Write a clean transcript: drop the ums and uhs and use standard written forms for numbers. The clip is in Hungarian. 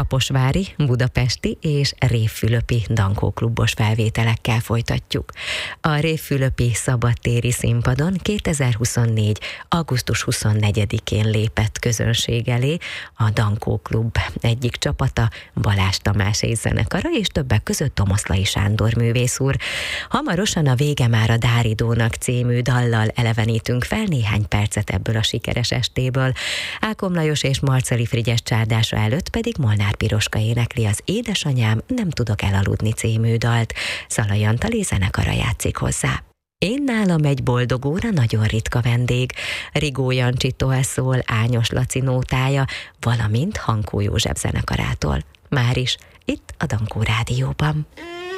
kaposvári, budapesti és révfülöpi dankóklubos felvételekkel folytatjuk. A révfülöpi szabadtéri színpadon 2024. augusztus 24-én lépett közönség elé a Dankóklub egyik csapata, Balázs Tamás és zenekara, és többek között Tomoszlai Sándor művész úr. Hamarosan a Vége már a Dáridónak című dallal elevenítünk fel néhány percet ebből a sikeres estéből. Ákos Lajos és Marceli Frigyes csárdása előtt pedig Molnár Piroska énekli az Édesanyám, nem tudok elaludni című dalt. Szalai Antali zenekara játszik hozzá. Én nálam egy boldog óra nagyon ritka vendég. Rigó Jancsitól szól Ányos Laci nótája, valamint Hankó József zenekarától. Máris itt a Dankó Rádióban.